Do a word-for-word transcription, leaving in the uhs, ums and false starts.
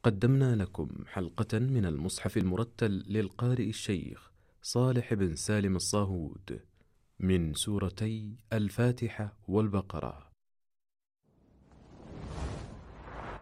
قدمنا لكم حلقة من المصحف المرتل للقارئ الشيخ صالح بن سالم الصاهود من سورتي الفاتحة والبقرة.